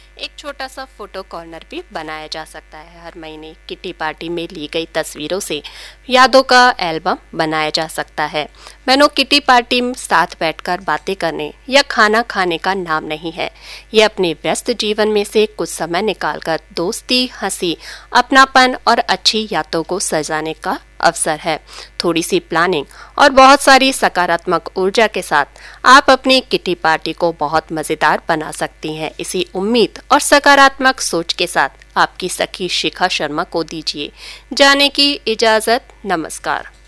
एक छोटा सा फोटो कॉर्नर भी बनाया जा सकता है। हर महीने किटी पार्टी में ली गई तस्वीरों से यादों का एल्बम बनाया जा सकता है। बहनों, किटी पार्टी में साथ बैठकर बातें करने या खाना खाने का नाम नहीं है। ये अपने व्यस्त जीवन में से कुछ समय निकालकर दोस्ती, हंसी, अपनापन और अच्छी यादों को सजाने का अवसर है। थोड़ी सी प्लानिंग और बहुत सारी सकारात्मक ऊर्जा के साथ आप अपनी किटी पार्टी को बहुत मजेदार बना सकती हैं। इसी उम्मीद और सकारात्मक सोच के साथ आपकी सखी शिखा शर्मा को दीजिए जाने की इजाजत। नमस्कार।